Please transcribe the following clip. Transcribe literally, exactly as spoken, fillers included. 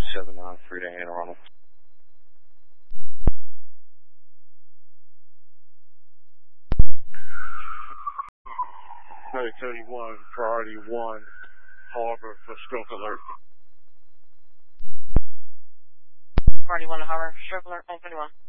seven nine three to Anne Arundel. Hey, thirty-one, priority one, Harbor for stroke alert. Priority one, Harbor, stroke alert, one thirty-one.